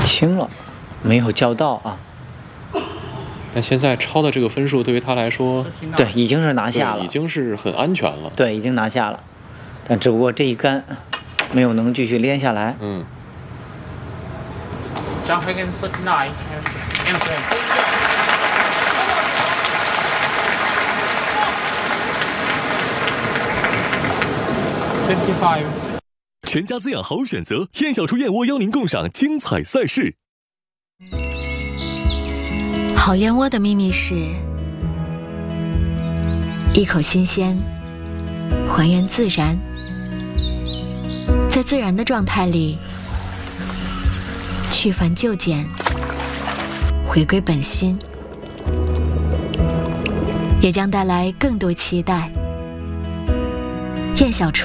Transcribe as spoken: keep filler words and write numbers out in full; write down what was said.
轻了，没有叫到啊。 但现在超的这个分数对于他来说， 对，已经是拿下了， 已经是很安全了。 对，已经拿下了，但只不过这一杆没有能继续连下来。 嗯。 Jump against thirty-nine. Fifty-five. 全家滋养好选择，燕小厨燕窝邀您共赏精彩赛事。 好燕窝的秘密是一口新鲜，还原自然，在自然的状态里去繁就简，回归本心，也将带来更多期待。燕小厨